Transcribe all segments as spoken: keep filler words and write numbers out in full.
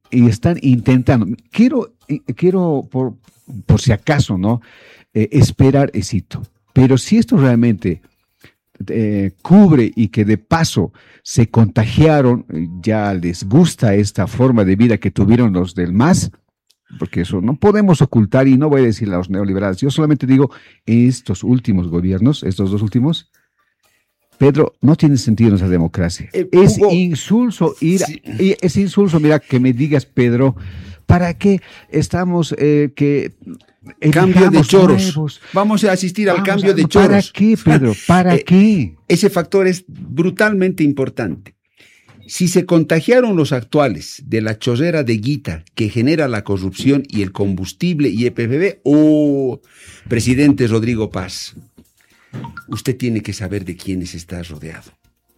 y están intentando. Quiero, quiero por, por si acaso, ¿no? Eh, esperar éxito. Pero si esto realmente eh, cubre y que de paso se contagiaron, ya les gusta esta forma de vida que tuvieron los del M A S, porque eso no podemos ocultar, y no voy a decir a los neoliberales, yo solamente digo, estos últimos gobiernos, estos dos últimos, Pedro, no tiene sentido esa democracia. Eh, es Hugo, insulso ir, sí. es insulso, mira, que me digas, Pedro, ¿para qué estamos, eh, que... Cambio de choros. Nuevos. Vamos a asistir al Vamos cambio a, de choros. ¿Para qué, Pedro? ¿Para eh, qué? Ese factor es brutalmente importante. Si se contagiaron los actuales de la chorrera de guita que genera la corrupción y el combustible y E P F B, oh, presidente Rodrigo Paz, usted tiene que saber de quiénes está rodeado.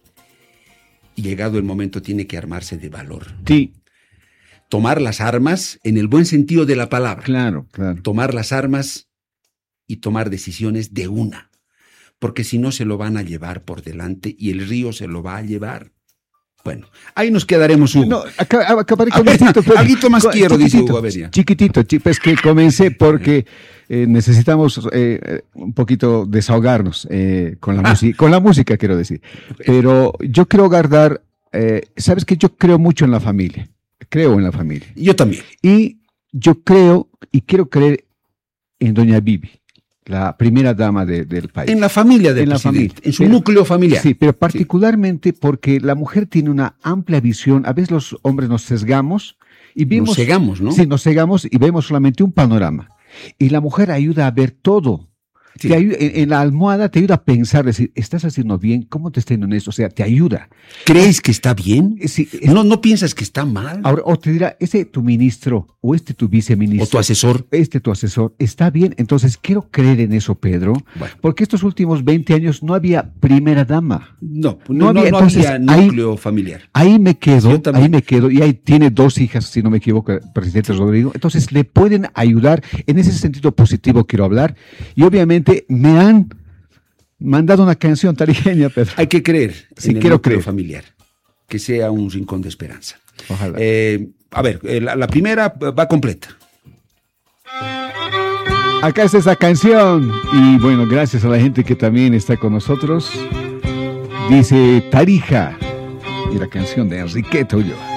Y llegado el momento tiene que armarse de valor. Sí. Tomar las armas en el buen sentido de la palabra. Claro, claro. Tomar las armas y tomar decisiones de una. Porque si no se lo van a llevar por delante y el río se lo va a llevar. Bueno, ahí nos quedaremos, Hugo. No, acá, acabaré con ver, esto, pero, algo más con, quiero, dice Hugo Averia. Chiquitito, es que comencé porque eh, necesitamos eh, un poquito desahogarnos eh, con, la ah. música, con la música, quiero decir. Pero yo quiero guardar, eh, sabes que yo creo mucho en la familia, creo en la familia. Yo también. Y yo creo, y quiero creer en doña Bibi, la primera dama de, del país. En la familia del en presidente, la familia. En su pero, núcleo familiar. Sí, pero particularmente sí. porque la mujer tiene una amplia visión. A veces los hombres nos sesgamos y vemos... Nos cegamos, ¿no? Sí, nos cegamos y vemos solamente un panorama. Y la mujer ayuda a ver todo. Sí. Te ayuda, en, en la almohada te ayuda a pensar, decir, ¿estás haciendo bien? ¿Cómo te está yendo en esto? O sea, te ayuda. ¿Crees que está bien? Sí, es, no, no piensas que está mal. Ahora, o te dirá, este tu ministro, o este tu viceministro. O tu asesor. Este tu asesor, está bien. Entonces, quiero creer en eso, Pedro, bueno. porque estos últimos veinte años no había primera dama. No, no, no había, no, no entonces, había núcleo ahí, familiar. Ahí me quedo, ahí me quedo, y ahí tiene dos hijas, si no me equivoco, presidente Rodrigo. Entonces, le pueden ayudar, en ese sentido positivo quiero hablar, y obviamente me han mandado una canción tarijeña, Pedro. Hay que creer sí, en el quiero núcleo creer. familiar, que sea un rincón de esperanza. Ojalá. Eh, a ver, la, la primera va completa. Acá está esa canción. Y bueno, gracias a la gente que también está con nosotros. Dice Tarija. Y la canción de Enriqueta Ulloa.